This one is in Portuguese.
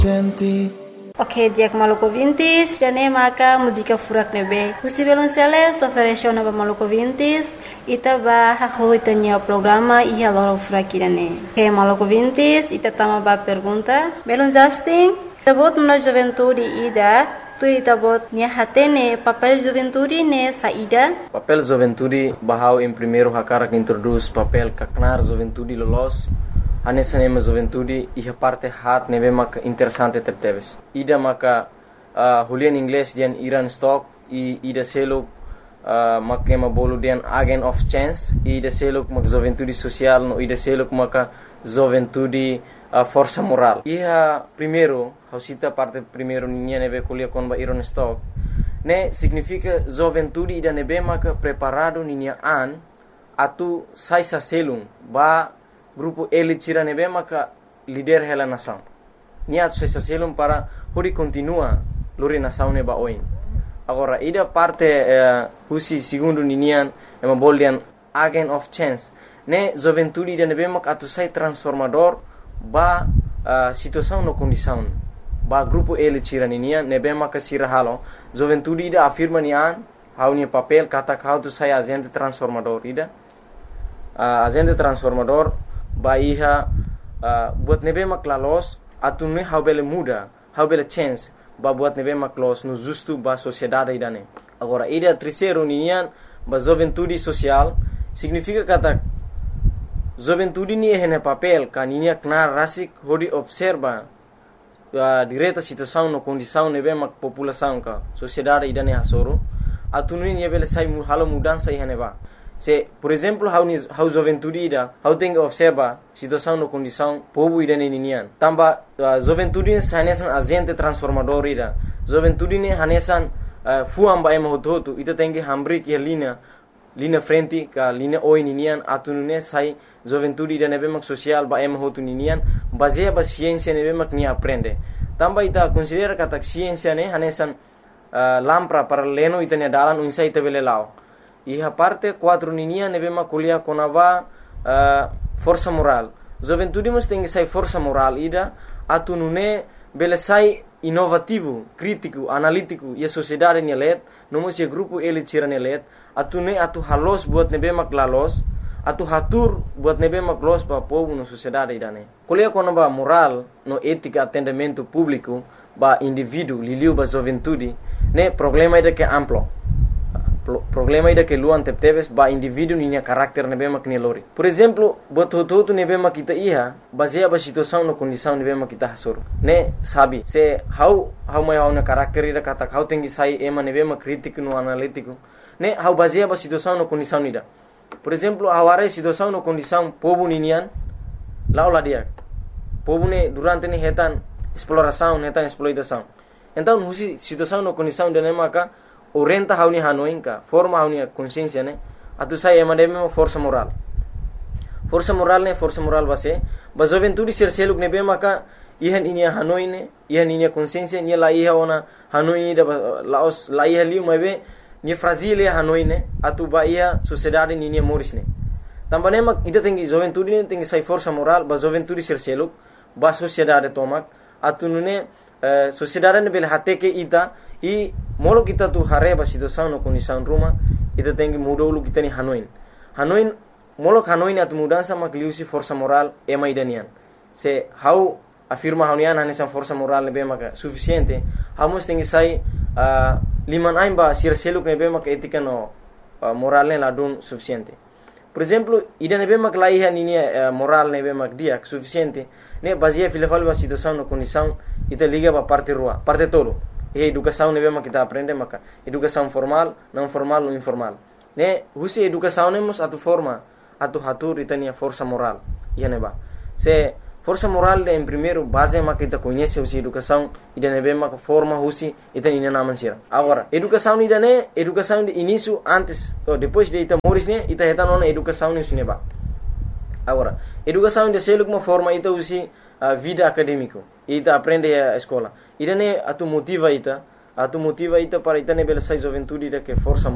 Ok, dia maluco vintis, jane maka música furak nebe. Husi belonceles ofereceu na maluco vintis, ita ba haho itanya programa ia loro furak irane. Ok, maluco vintis, ita tama ba pergunta. Belon Justin, tabot na juventude ida, tu tabot nia hatene papel juventude ne saída. Papel juventude bahau em primeiro hakara que introduz papel kaknar juventude lolos. Anessa nema juventude e a parte hat neve maka interessante tepteves. Ida maka hulian inglês dian Iran stock e ida selo maka ema bolu dian agent of chance e ida selo maka juventude social no ida selo maka juventude força moral. E a primeiro, hausita parte primeiro ninha neve kulia kon ba Iran stock. Ne significa juventude ida neve maka preparado ninha an atu sai sa selung ba grupo elite tira nebe maka líder hela nação. Nia se selum para hori continua lori nação neba oin. Agora ida parte husi segundo ninian ema boldian agent of chance. Ne juventude ida nebe maka atu sai transformador ba situação no condição. Ba grupo elite tira ninian nebe maka sira halo. Juventude ida afirma nian haunia papel kata kau tu sai agente transformador ida. Agente transformador Bahia buat nebe maklalos atune haubele muda haubele chance ba buat nebe maklos no justo ba sociedade idane. Agora ida terceiro nian ba juventude social significa kata juventude ni hene papel kaninia knar rasik hodi observa direta situação no condição nebe mak população ka sociedade idane hasoro atune ni bele sai halo mudança ihane ba. Se, por exemplo, how juventude ida, how tem que observa situação no condição povo ida ninian. Tamba juventude hanesan agente transformador ida. Juventude ne hanesan fuam ba ema hotu ita tem que hambri que linha frente ka linha oi ninian atunune sai juventude ida nebe mak social ba ema hotu ninian baseia ba ciência nebe mak ni aprende. Tamba ita considera kata ciência ne hanesan lampra para leno ita ne dalan unsa ita bele lao. E a parte 4 ninia nebe makulia konava força moral. Juventude mas tem que sai força moral ida atunune bele sai inovativo, crítico, analítico e a sociedade nelet, nomos e grupo ele tira nelet, atune atu halos buat nebe maklalos, atu hatur buat nebe maklos pa povo na sociedade idane. Kulia konava moral no ética atendimento público ba indivíduo liliu ba juventude, ne problema ida que amplo. Problema ida que luan tepteves ba indivíduo ninya carácter nebe mak lori. Por exemplo, bototo nebe mak kita iha baseia ba situação no condição nebe mak kita hasor. Ne sabi se how mai na carácter ida kata how tengi sai ema nebe mak crítico no analítico. Ne how baseia ba situação no condição ida. Por exemplo, aware situação no condição povo ninian laula dia. Povo ne durante ne hetan exploração, hetan exploitação. Então, husi situação no condição de nemaka orienta hauni hanoinka forma hauni consciência ne atu sai emademe força moral base ba juventude ser seluk ne be maka ihan inia hanoine ihan inia consciência ni la iha ona hanoine da laos la iha liu mabe ni fragile hanoine atu ba ia sociedade ni ni morisne tambane mak ida tengi juventude ne tengi sai força moral ba juventude ser seluk ba sociedade tomak atu nune sociedade ne bel hateke ita e molo kita tu hareba situação no condição ruma ita tem que mudar o kita ni hanoin molo hanoin atu mudança makliusi força moral ema idanian se how afirma haunian hanesan força moral ne maka suficiente hamos tem que sai liman aimba sir seluk ne maka etika no moral ne ladun suficiente. Por exemplo, ida ne mak laiha ni moral ne mak dia suficiente ne baseia filafal ba situação no condição ita liga ba parte rua parte tolo. E educação nebe mak kita aprende maka educação formal, não formal ou informal. Ne husi educação nemos atu forma atu hatur itania força moral. Ia neba. Se força moral em primeiro base mak kita conhece husi educação ida nebe mak forma husi itani naman sira. Agora, educação ida ne educação de início antes ou depois de ita moris ne ita hetan ona educação ne suneba. Agora, educação de seluk uma forma ita husi vida acadêmico. Ita aprende a escola. Ida ne atu motiva ita para ita ne bela sai juventude ida que força